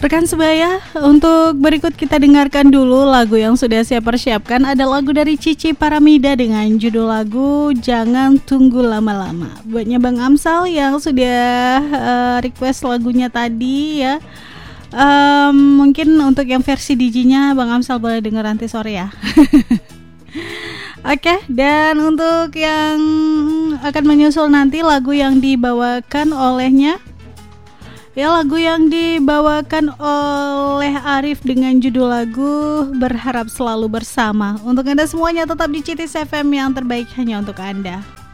Rekan sebaya, untuk berikut kita dengarkan dulu lagu yang sudah saya persiapkan. Ada lagu dari Cici Paramida dengan judul lagu Jangan Tunggu Lama-Lama. Buatnya Bang Amsal yang sudah request lagunya tadi ya. Mungkin untuk yang versi DJ-nya Bang Amsal boleh dengar nanti sore ya. Oke, dan untuk yang akan menyusul nanti lagu yang dibawakan olehnya, ya lagu yang dibawakan oleh Arif dengan judul lagu Berharap Selalu Bersama. Untuk Anda semuanya tetap di Citis FM yang terbaik hanya untuk Anda.